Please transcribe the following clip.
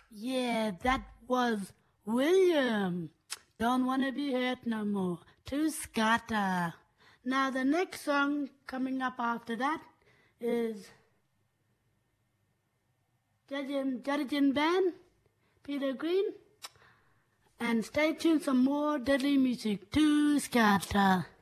Yeah, that was William. Don't wanna be hurt no more. To Scatter. Now the next song coming up after that is Judging Band, Peter Green. And stay tuned for more deadly music. To Scatter.